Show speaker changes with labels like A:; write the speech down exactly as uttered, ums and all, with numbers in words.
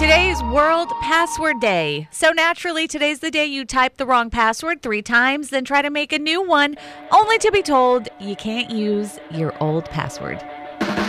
A: Today's World Password Day. So naturally, today's the day you type the wrong password three times, then try to make a new one, only to be told you can't use your old password.